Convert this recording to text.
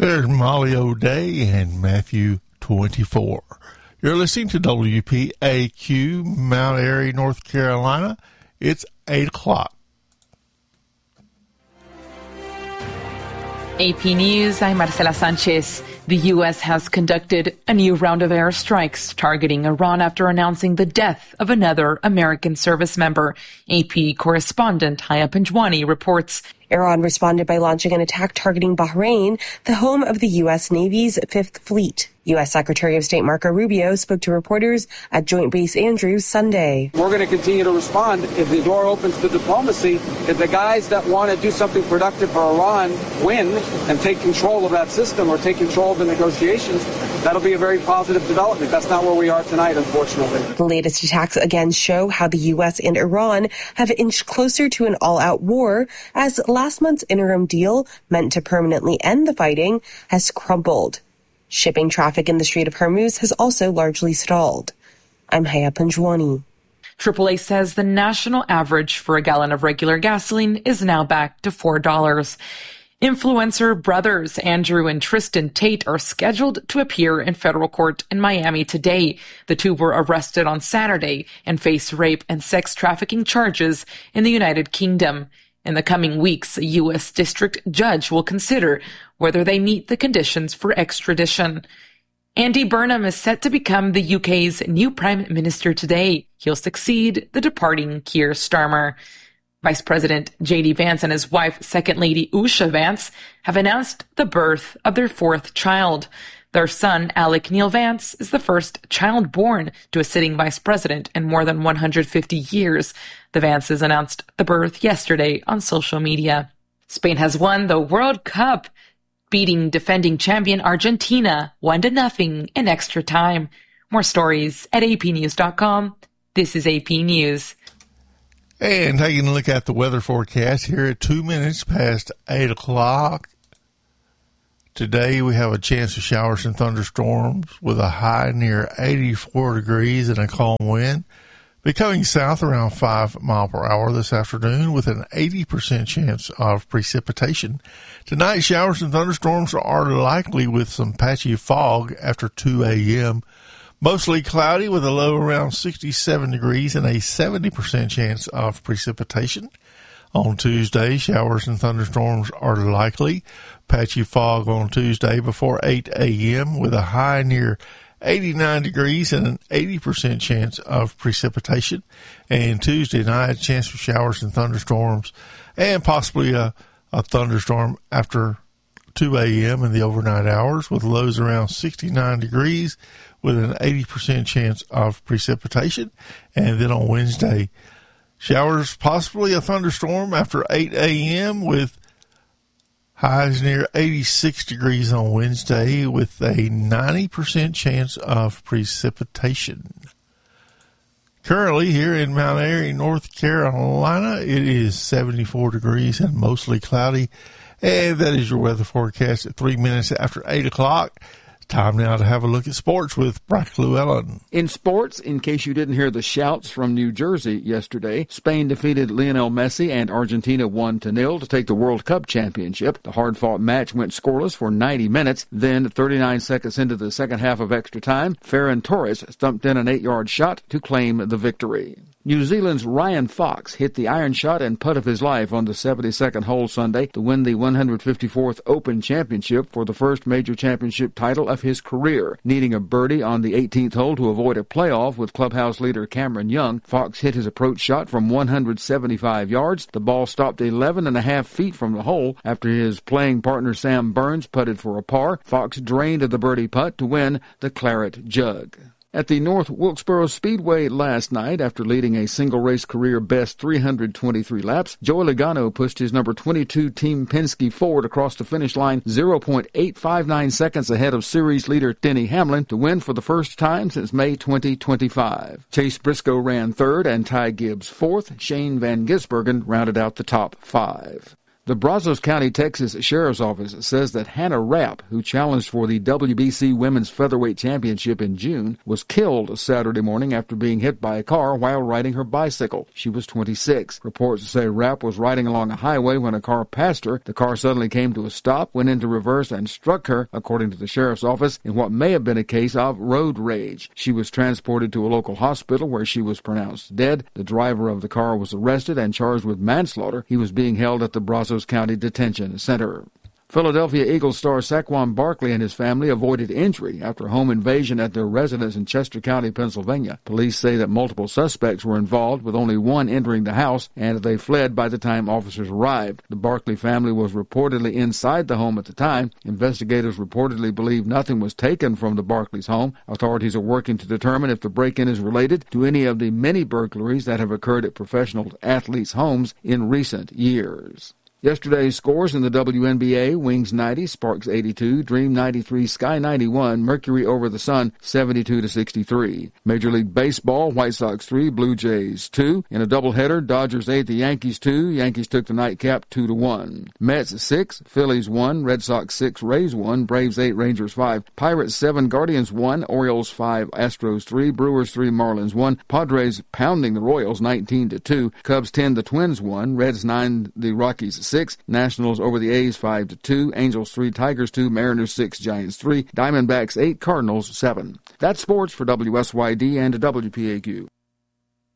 There's Molly O'Day and Matthew 24. You're listening to WPAQ, Mount Airy, North Carolina. It's 8 o'clock. AP News, I'm Marcela Sanchez. The U.S. has conducted a new round of airstrikes targeting Iran after announcing the death of another American service member. AP correspondent Haya Panjwani reports. Iran responded by launching an attack targeting Bahrain, the home of the U.S. Navy's Fifth Fleet. U.S. Secretary of State Marco Rubio spoke to reporters at Joint Base Andrews Sunday. We're going to continue to respond if the door opens to diplomacy. If the guys that want to do something productive for Iran win and take control of that system or take control of the negotiations, that'll be a very positive development. That's not where we are tonight, unfortunately. The latest attacks again show how the U.S. and Iran have inched closer to an all-out war as last month's interim deal, meant to permanently end the fighting, has crumbled. Shipping traffic in the Strait of Hormuz has also largely stalled. I'm Haya Panjwani. AAA says the national average for a gallon of regular gasoline is now back to $4. Influencer brothers Andrew and Tristan Tate are scheduled to appear in federal court in Miami today. The two were arrested on Saturday and face rape and sex trafficking charges in the United Kingdom. In the coming weeks, a U.S. district judge will consider whether they meet the conditions for extradition. Andy Burnham is set to become the UK's new Prime Minister today. He'll succeed the departing Keir Starmer. Vice President J.D. Vance and his wife, Second Lady Usha Vance, have announced the birth of their fourth child. Their son, Alec Neil Vance, is the first child born to a sitting vice president in more than 150 years. The Vances announced the birth yesterday on social media. Spain has won the World Cup, beating defending champion Argentina 1-0 in extra time. More stories at apnews.com. This is AP News. And taking a look at the weather forecast here at 2 minutes past 8 o'clock. Today we have a chance of showers and thunderstorms with a high near 84 degrees and a calm wind. Becoming south around 5 miles per hour this afternoon with an 80% chance of precipitation. Tonight, showers and thunderstorms are likely with some patchy fog after 2 a.m. Mostly cloudy with a low around 67 degrees and a 70% chance of precipitation. On Tuesday, showers and thunderstorms are likely. Patchy fog on Tuesday before 8 a.m. with a high near 89 degrees and an 80% chance of precipitation. And Tuesday night, chance for showers and thunderstorms and possibly a thunderstorm after 2 a.m. in the overnight hours with lows around 69 degrees with an 80% chance of precipitation. And then on Wednesday, showers, possibly a thunderstorm after 8 a.m. with highs near 86 degrees on Wednesday with a 90% chance of precipitation. Currently here in Mount Airy, North Carolina, it is 74 degrees and mostly cloudy. And that is your weather forecast at 3 minutes after 8 o'clock. Time now to have a look at sports with Brock Llewellyn. In sports, in case you didn't hear the shouts from New Jersey yesterday, Spain defeated Lionel Messi and Argentina 1-0 to take the World Cup championship. The hard-fought match went scoreless for 90 minutes. Then, 39 seconds into the second half of extra time, Ferran Torres stumped in an 8-yard shot to claim the victory. New Zealand's Ryan Fox hit the iron shot and putt of his life on the 72nd hole Sunday to win the 154th Open Championship for the first major championship title of his career. Needing a birdie on the 18th hole to avoid a playoff with clubhouse leader Cameron Young, Fox hit his approach shot from 175 yards. The ball stopped 11.5 feet from the hole after his playing partner Sam Burns putted for a par. Fox drained the birdie putt to win the Claret Jug. At the North Wilkesboro Speedway last night, after leading a single-race career-best 323 laps, Joey Logano pushed his number 22 Team Penske Ford across the finish line 0.859 seconds ahead of series leader Denny Hamlin to win for the first time since May 2025. Chase Briscoe ran third and Ty Gibbs fourth. Shane Van Gisbergen rounded out the top five. The Brazos County, Texas Sheriff's Office says that Hannah Rapp, who challenged for the WBC Women's Featherweight Championship in June, was killed Saturday morning after being hit by a car while riding her bicycle. She was 26. Reports say Rapp was riding along a highway when a car passed her. The car suddenly came to a stop, went into reverse, and struck her, according to the sheriff's office, in what may have been a case of road rage. She was transported to a local hospital where she was pronounced dead. The driver of the car was arrested and charged with manslaughter. He was being held at the Brazos County Detention Center. Philadelphia Eagles star Saquon Barkley and his family avoided injury after a home invasion at their residence in Chester County, Pennsylvania. Police say that multiple suspects were involved, with only one entering the house, and they fled by the time officers arrived. The Barkley family was reportedly inside the home at the time. Investigators reportedly believe nothing was taken from the Barkleys' home. Authorities are working to determine if the break-in is related to any of the many burglaries that have occurred at professional athletes' homes in recent years. Yesterday's scores in the WNBA: Wings 90, Sparks 82, Dream 93, Sky 91, Mercury over the Sun 72-63. Major League Baseball: White Sox 3, Blue Jays 2. In a doubleheader, Dodgers 8, the Yankees 2. Yankees took the nightcap 2-1. Mets 6, Phillies 1, Red Sox 6, Rays 1, Braves 8, Rangers 5, Pirates 7, Guardians 1, Orioles 5, Astros 3, Brewers 3, Marlins 1. Padres pounding the Royals 19-2. Cubs 10, the Twins 1, Reds 9, the Rockies 6, Nationals over the A's 5-2, Angels 3, Tigers 2, Mariners 6, Giants 3, Diamondbacks 8, Cardinals 7. That's sports for WSYD and WPAQ.